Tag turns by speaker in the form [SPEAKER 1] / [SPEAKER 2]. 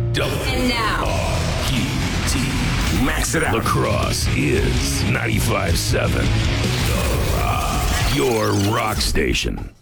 [SPEAKER 1] And now,
[SPEAKER 2] QT. Max it out. Lacrosse is 95.7. The Rock. Your rock station.